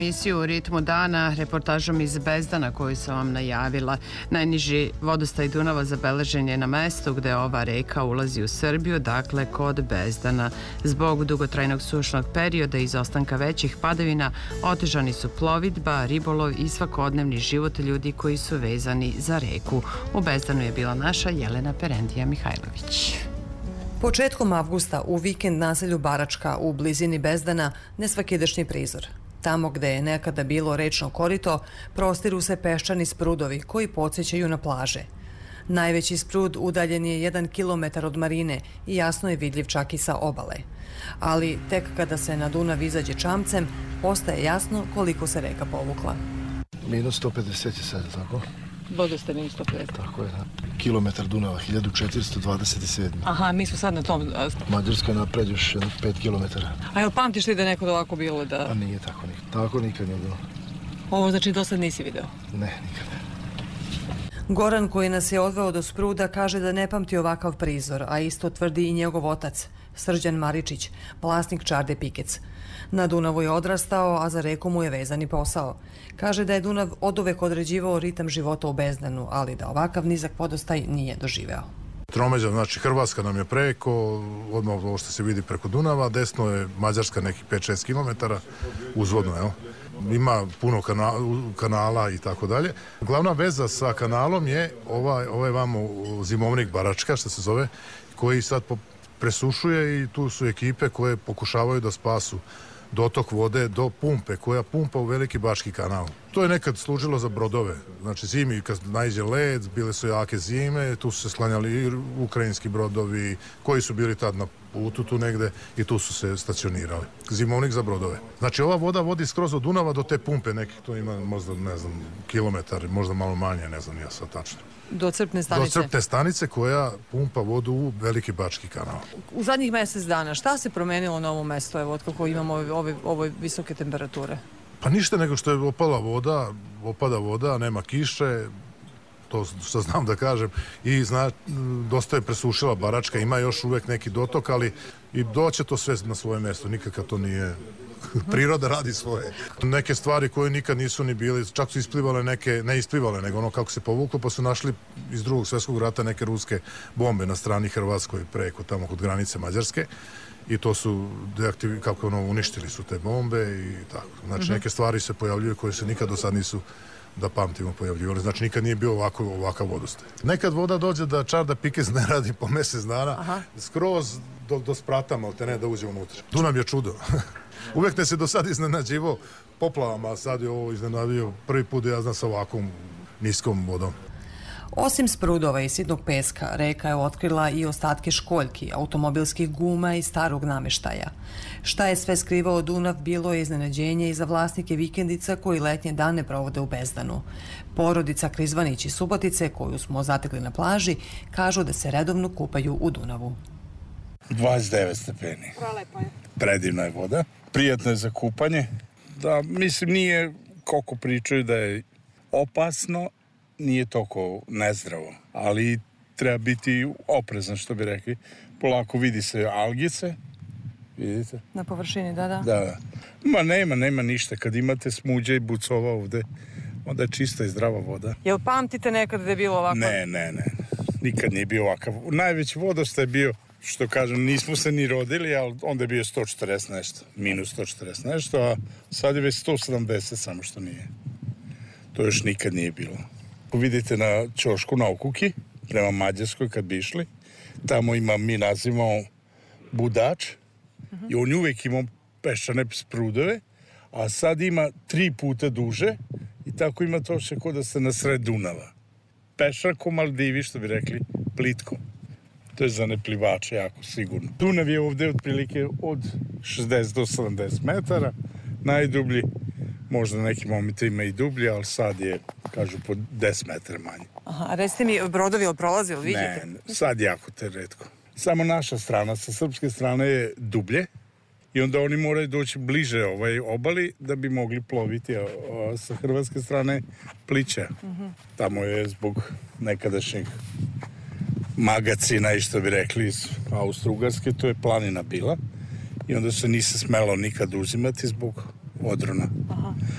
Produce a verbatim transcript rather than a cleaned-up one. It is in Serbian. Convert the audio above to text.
Emisiju u ritmu dana reportažom iz Bezdana koju sam vam najavila. Najniži vodostaj Dunava zabeležen je na mestu gde ova reka ulazi u Srbiju, dakle kod Bezdana. Zbog dugotrajnog sušnog perioda i izostanka većih padavina otežani su plovidba, ribolov i svakodnevni život ljudi koji su vezani za reku. U Bezdanu je bila naša Jelena Perendija Mihajlović. Početkom avgusta u vikend naselju Baračka u blizini Bezdana nesvakidašnji prizor. Tamo gde je nekada bilo rečno korito, prostiru se peščani sprudovi koji podsjećaju na plaže. Najveći sprud udaljen je jedan kilometar od marine i jasno je vidljiv čak i sa obale. Ali tek kada se na Dunav izađe čamcem, postaje jasno koliko se reka povukla. Minus sto pedeset je sad, tako? Vodostaj minus sto pedeset. Tako je, da. Kilometar Dunava, hiljadu četiristo dvadeset sedam. Aha, mi smo sad na tom... Mađarska napred još pet kilometara. A jel pamtiš li da je nekod ovako bilo da... A nije tako nikad. Tako nikad nije bilo. Ovo znači do sad nisi video? Ne, nikad. Goran koji nas je odveo do spruda kaže da ne pamti ovakav prizor, a isto tvrdi i njegov otac, Srđan Maričić, vlasnik čarde Pikec. Na Dunavu je odrastao, a za reku mu je vezani posao. Kaže da je Dunav oduvek određivao ritam života u Bezdanu, ali da ovakav nizak vodostaj nije doživeo. Tromeđa, znači Hrvatska nam je preko, odmah ovo što se vidi preko Dunava, desno je Mađarska nekih pet šest kilometara, uzvodno, evo. Ima puno kanala, kanala i tako dalje. Glavna veza sa kanalom je ovaj, ovaj vamo zimovnik Baračka, što se zove, koji sad presušuje i tu su ekipe koje pokušavaju da spasu dotok vode do pumpe, koja pumpa u Veliki Bački kanal. To je nekad služilo za brodove. Znači zimi kad naiđe led, bile su jake zime, tu su se sklanjali i ukrajinski brodovi koji su bili tad na putu tu negde i tu su se stacionirali. Zimovnik za brodove. Znači ova voda vodi skroz od Dunava do te pumpe, nekih to ima možda, ne znam, kilometar, možda malo manje, ne znam ja sad tačno. Do crpne stanice? Do crpne stanice koja pumpa vodu u Veliki Bački kanal. U zadnjih mjesec dana šta se promenilo na ovom mestu, evo, od kako imamo ove, ove, ove visoke temperature? Pa ništa nego što je opala voda, opada voda, nema kiše, to što znam da kažem, i zna, dosta je presušila Baračka, ima još uvek neki dotok, ali i doće to sve na svoje mesto, nikakav to nije... Priroda radi svoje. Neke stvari koje nikad nisu ni bili, čak su isplivale neke, ne isplivale, nego ono kako se povuklo, pa su našli iz drugog svjetskog rata neke ruske bombe na strani Hrvatskoj preko tamo kod granice Mađarske i to su deaktivi, kako ono, uništili su te bombe i tako. Znači neke stvari se pojavljuju koje se nikad do sad nisu, da pamtimo, pojavljivali. Znači nikad nije bio ovako, ovakav vodostaj. Nekad voda dođe da čarda Pikec ne radi po mjesec dana, aha, skroz do, do sprata, ali te ne da uđe unutra. Dunav je čudo. Uvijek ne se do sad iznenađivo poplavama, a sad je ovo iznenadio prvi put da ja znam sa ovakvom niskom vodom. Osim sprudova i sitnog peska, reka je otkrila i ostatke školjki, automobilskih guma i starog nameštaja. Šta je sve skrivao Dunav bilo je iznenađenje i za vlasnike vikendica koji letnje dane provode u Bezdanu. Porodica Krizvanić iz Subotice, koju smo zatekli na plaži, kažu da se redovno kupaju u Dunavu. dvadeset devet stepeni. Prelepo je. Predivna je voda. Prijatno je za kupanje. Da, mislim, nije, koliko pričaju da je opasno, nije toliko nezdravo, ali treba biti oprezan, što bi rekli. Polako vidi se algice, vidite? Na površini, da, da. Da, da. Ma nema, nema ništa. Kad imate smuđa i bucova ovde, onda je čista i zdrava voda. Jel pamtite nekad da je bilo ovako? Ne, ne, ne. Nikad nije bio ovakav. Najveći vodostaj je bio, što kažem, nismo se ni rodili, ali onda je bio sto četrdeset nešto, minus sto četrdeset nešto, a sad je već sto sedamdeset, samo što nije. To još nikad nije bilo. Vidite na ćošku na Okuki, prema Mađarskoj kad bi išli, tamo ima, mi nazivamo Budač, uh-huh, i on uvek ima peščane sprudove, a sad ima tri puta duže i tako ima to še kod da ste na sred Dunava. Pešako Maldivi, što bi rekli, plitko. To je za neplivače jako sigurno. Dunav je ovde otprilike od šezdeset do sedamdeset metara, najdublji, možda neki momenti ima i dublji, ali sad je, kažu, po deset metara manje. Aha, a recite mi, brodovi ili prolazi, ili vidite? Ne, sad jako te redko. Samo naša strana, sa srpske strane je dublje i onda oni moraju doći bliže ovaj obali da bi mogli ploviti, a, a sa hrvatske strane pliće. Uh-huh. Tamo je zbog nekadašnjeg magacina i što bi rekli iz Austro-Ugarske, to je planina bila i onda se nisi smelo nikad uzimati zbog odrona. Aha.